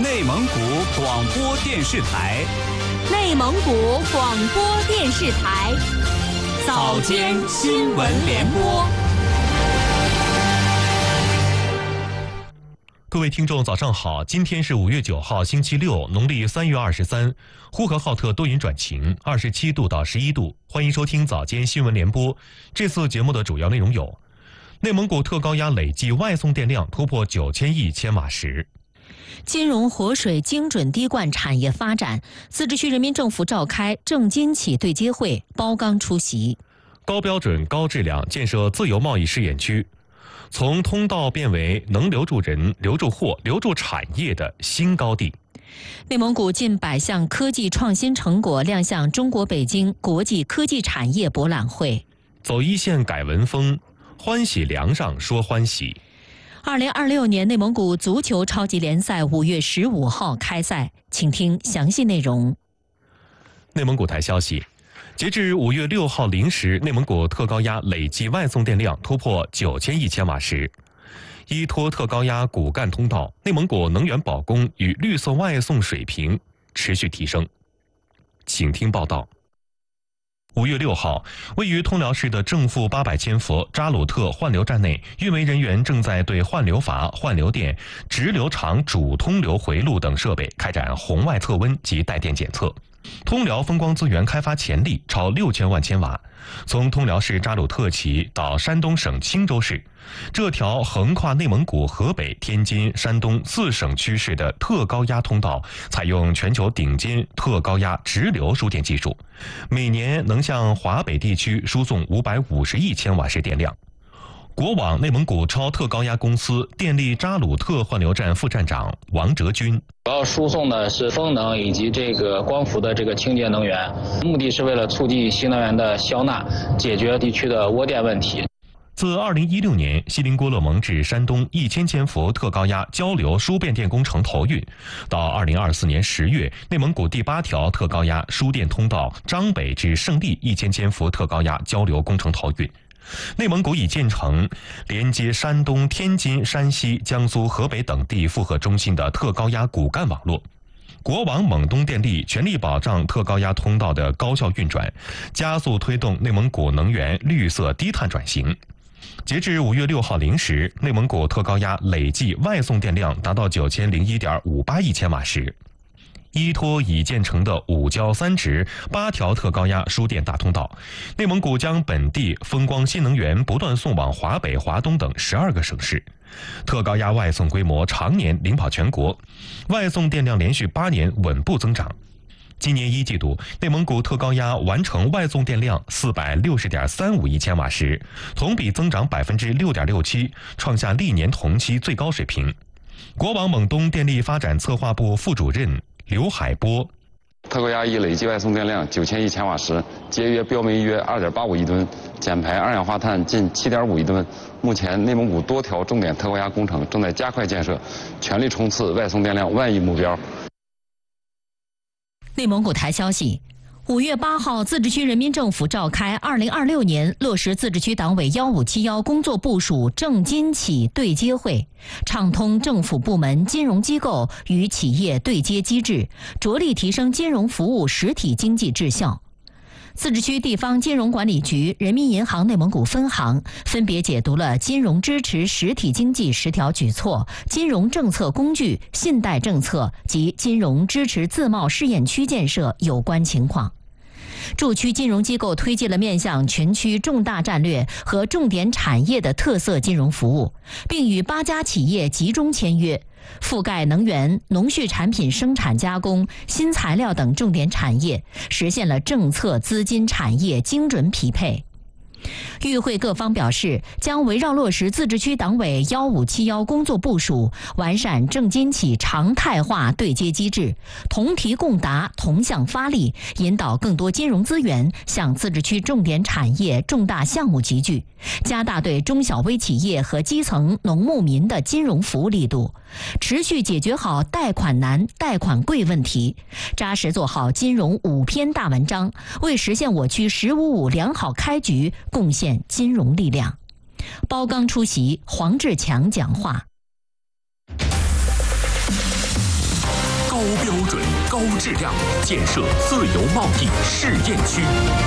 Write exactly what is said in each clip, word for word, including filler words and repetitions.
内蒙古广播电视台， 内蒙古广播电视台， 早间新闻联播。 各位听众，早上好！今天是五月九号，星期六，农历三月二十三。呼和浩特多云转晴，二十七度到十一度。欢迎收听早间新闻联播。这次节目的主要内容有：内蒙古特高压累计外送电量突破九千亿千瓦时； 金融活水精准滴灌产业发展，自治区人民政府召开正金企对接会，包钢出席； 高标准高质量建设自由贸易试验区，从通道变为能留住人、留住货、留住产业的新高地。 内蒙古近百项科技创新成果亮相中国北京国际科技产业博览会。 走一线改文风，欢喜梁上说欢喜。 二零二六年内蒙古足球超级联赛五月十五号开赛，请听详细内容。 内蒙古台消息，截至五月六号零时，内蒙古特高压累计外送电量突破九千亿千瓦时。依托特高压骨干通道，内蒙古能源保供与绿色外送水平持续提升。请听报道。五月六号，位于通辽市的正负八百千伏扎鲁特换流站内，运维人员正在对换流阀、换流电、直流场主通流回路等设备开展红外测温及带电检测。通辽风光资源开发潜力超六千万千瓦，从通辽市扎鲁特起到山东省青州市，这条横跨内蒙古、河北、天津、山东四省区市的特高压通道，采用全球顶尖特高压直流输电技术，每年能向华北地区输送五百五十亿千瓦时电量。国网内蒙古超特高压公司电力扎鲁特换流站副站长王哲军， 主要输送的是风能以及这个光伏的这个清洁能源，目的是为了促进新能源的消纳，解决地区的涡电问题。 自二零一六年锡林郭勒盟至山东一千千伏特高压交流输变电工程投运，到二零二四年十月，内蒙古第八条特高压输电通道张北至胜利一千千伏特高压交流工程投运。内蒙古已建成连接山东、天津、山西、江苏、河北等地负荷中心的特高压骨干网络。国网蒙东电力全力保障特高压通道的高效运转，加速推动内蒙古能源绿色低碳转型。截至五月六号零时，内蒙古特高压累计外送电量达到九千零一点五八亿千瓦时。依托已建成的五交三直八条特高压输电大通道，内蒙古将本地风光新能源不断送往华北、华东等十二个省市，特高压外送规模常年领跑全国，外送电量连续八年稳步增长。今年一季度，内蒙古特高压完成外送电量四百六十点三五亿千瓦时，同比增长百分之六点六七，创下历年同期最高水平。国网蒙东电力发展策划部副主任刘海波， 特高压已累计外送电量九千亿千瓦时，节约标煤约二点八五亿吨，减排二氧化碳近七点五亿吨。目前，内蒙古多条重点特高压工程正在加快建设，全力冲刺外送电量万亿目标。 内蒙古台消息，五月八号，自治区人民政府召开二零二六年落实自治区党委幺五七幺工作部署正金企对接会，畅通政府部门、金融机构与企业对接机制，着力提升金融服务实体经济质效。自治区地方金融管理局、人民银行内蒙古分行分别解读了金融支持实体经济十条举措、金融政策工具、信贷政策及金融支持自贸试验区建设有关情况。驻区金融机构推进了面向全区重大战略和重点产业的特色金融服务，并与八家企业集中签约，覆盖能源、农畜产品生产加工、新材料等重点产业，实现了政策资金产业精准匹配。与会各方表示，将围绕落实自治区党委幺五七幺工作部署，完善正金企常态化对接机制，同题共答，同向发力，引导更多金融资源向自治区重点产业重大项目集聚，加大对中小微企业和基层农牧民的金融服务力度，持续解决好贷款难、贷款贵问题，扎实做好金融五篇大文章，为实现我区“十五五”良好开局贡献金融力量。包钢出席，黄志强讲话。 准、高质量，建设自由贸易试验区。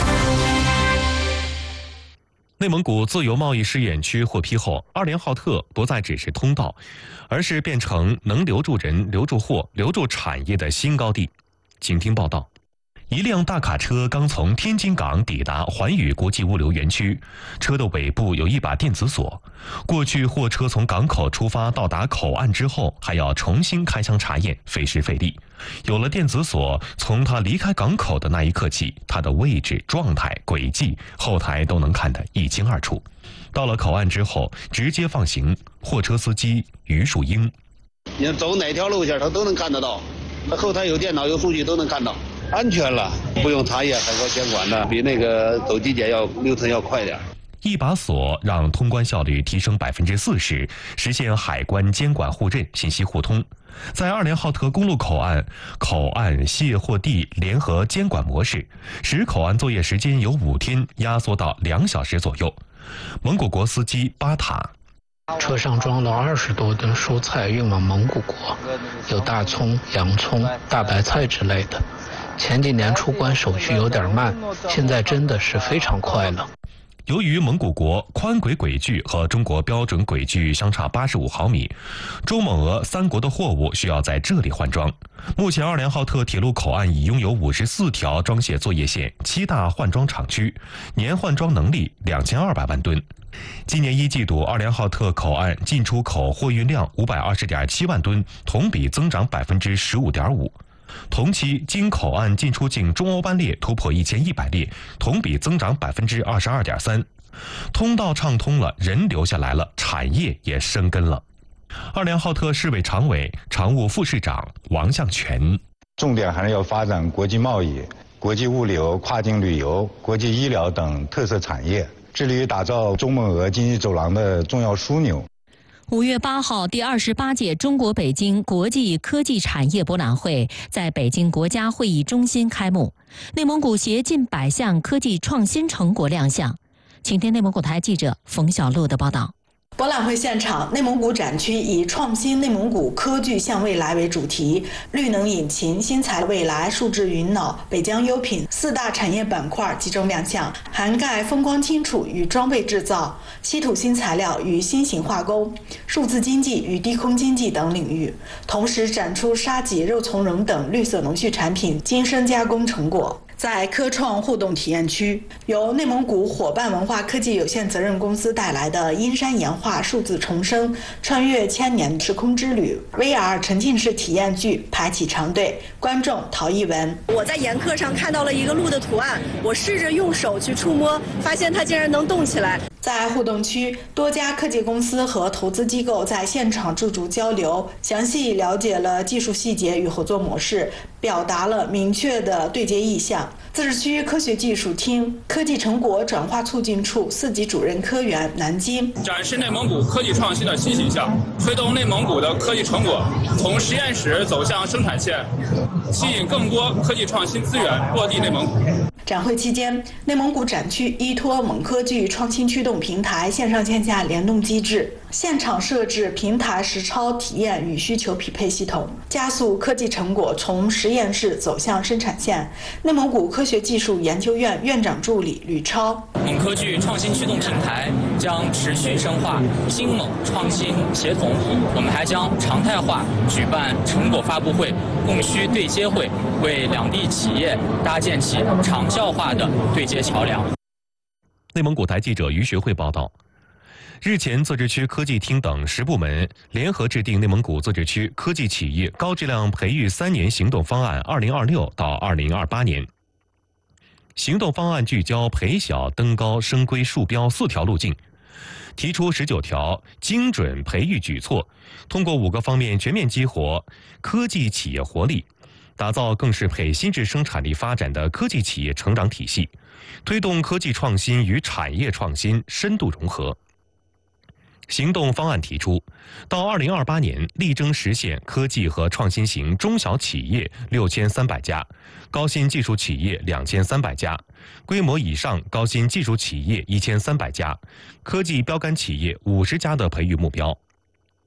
内蒙古自由贸易试验区获批后，二连浩特不再只是通道，而是变成能留住人、留住货、留住产业的新高地。请听报道。一辆大卡车刚从天津港抵达环宇国际物流园区，车的尾部有一把电子锁。过去货车从港口出发到达口岸之后，还要重新开箱查验，费时费力。有了电子锁，从它离开港口的那一刻起，它的位置、状态、轨迹，后台都能看得一清二楚。到了口岸之后，直接放行。货车司机于树英， 你走哪条路线，他都能看得到，后台有电脑有数据都能看到。安全了，不用查验海关监管的，比那个走机检要流程要快点。 一把锁让通关效率提升百分之四十，实现海关监管互认、信息互通。在二连浩特公路口岸，口岸卸货地联合监管模式，使口岸作业时间由五天压缩到两小时左右。蒙古国司机巴塔。 车上装了二十多吨蔬菜运往蒙古国，有大葱、洋葱、大白菜之类的。前几年出关手续有点慢，现在真的是非常快了。 由于蒙古国宽轨轨距和中国标准轨距相差八十五毫米，中蒙俄三国的货物需要在这里换装。目前二连浩特铁路口岸已拥有五十四条装卸作业线，七大换装厂区，年换装能力两千二百万吨。今年一季度，二连浩特口岸进出口货运量五百二十点七万吨，同比增长百分之十五点五。同期经口岸进出境中欧班列突破一千一百列，同比增长百分之二十二点三。通道畅通了，人留下来了，产业也生根了。二连浩特市委常委、常务副市长王向全， 重点还是要发展国际贸易、国际物流、跨境旅游、国际医疗等特色产业，致力于打造中蒙俄经济走廊的重要枢纽。 五月八号，第二十八届中国北京国际科技产业博览会在北京国家会议中心开幕，内蒙古携近百项科技创新成果亮相。请听内蒙古台记者冯小璐的报道。 博览会现场，内蒙古展区以创新内蒙古科技向未来为主题，绿能引擎、新材未来、数字云脑、北疆优品四大产业板块集中亮相，涵盖风光清楚与装备制造、稀土新材料与新型化工、数字经济与低空经济等领域。同时展出沙棘、肉苁蓉等绿色农畜产品精深加工成果。在科创互动体验区，由内蒙古伙伴文化科技有限责任公司带来的阴山岩画数字重生，穿越千年时空之旅 V R 沉浸式体验剧排起长队。观众陶一文： 我在岩刻上看到了一个鹿的图案，我试着用手去触摸，发现它竟然能动起来。 在互动区，多家科技公司和投资机构在现场驻足交流，详细了解了技术细节与合作模式，表达了明确的对接意向。自治区科学技术厅科技成果转化促进处四级主任科员南京： 展示内蒙古科技创新的新形象，推动内蒙古的科技成果从实验室走向生产线，吸引更多科技创新资源落地内蒙古。 展会期间，内蒙古展区依托蒙科技创新驱动平台线上线下联动机制，现场设置平台实操体验与需求匹配系统，加速科技成果从实验室走向生产线。内蒙古科学技术研究院院长助理吕超： 蒙科技创新驱动平台将持续深化新蒙创新协同，我们还将常态化举办成果发布会、供需对接会，为两地企业搭建起长效化的对接桥梁。 内蒙古台记者于学会报道。日前，自治区科技厅等十部门联合制定内蒙古自治区科技企业高质量培育三年行动方案（二零二六到二零二八年）。行动方案聚焦培小、登高、升规、树标四条路径，提出十九条精准培育举措，通过五个方面全面激活科技企业活力，打造更适配新质生产力发展的科技企业成长体系，推动科技创新与产业创新深度融合。行动方案提出，到二零二八年力争实现科技和创新型中小企业六千三百家，高新技术企业两千三百家，规模以上高新技术企业一千三百家，科技标杆企业五十家的培育目标。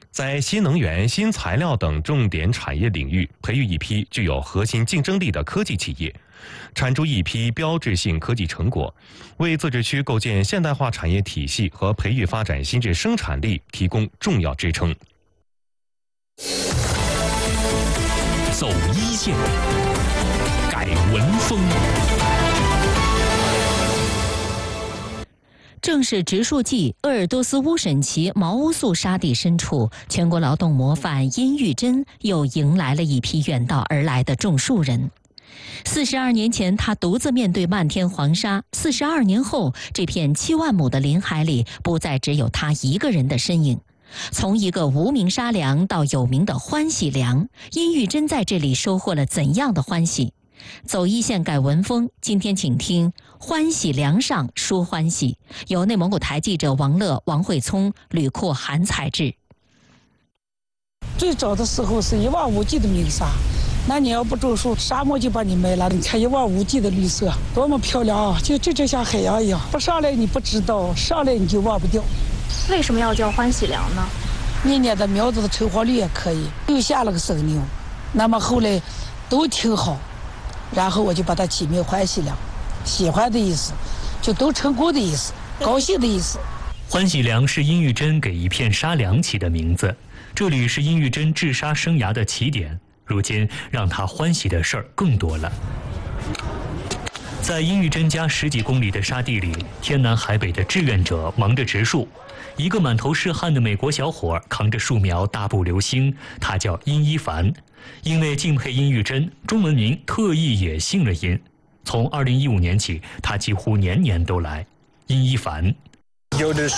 在新能源、新材料等重点产业领域培育一批具有核心竞争力的科技企业，产出一批标志性科技成果，为自治区构建现代化产业体系和培育发展新质生产力提供重要支撑。 走一线，改文风。 正是植树季，鄂尔多斯乌审旗毛乌素沙地深处，全国劳动模范殷玉珍又迎来了一批远道而来的种树人。四十二年前，他独自面对漫天黄沙；四十二年后，这片七万亩的林海里不再只有他一个人的身影。从一个无名沙梁到有名的欢喜梁，殷玉珍在这里收获了怎样的欢喜？走一线改文风，今天请听欢喜梁上说欢喜，由内蒙古台记者王乐、王慧聪、吕库韩采制。 最早的时候是一望无际的鸣沙，那你要不种树，沙漠就把你埋了。你看一望无际的绿色，多么漂亮啊！就这就像海洋一样，不上来你不知道，上来你就忘不掉。 为什么要叫欢喜梁呢？ 那年的苗子的成活率也可以，又下了个生牛，那么后来都挺好。然后我就把它起名欢喜梁，喜欢的意思，就都成功的意思，高兴的意思。 欢喜梁是殷玉珍给一片沙梁起的名字，这里是殷玉珍治沙生涯的起点。如今让他欢喜的事儿更多了。在殷玉珍家十几公里的沙地里，天南海北的志愿者忙着植树。一个满头是汗的美国小伙扛着树苗大步流星，他叫殷一凡。因为敬佩殷玉珍，中文名特意也姓了殷。从二零一五年起，他几乎年年都来。殷一凡， 有的时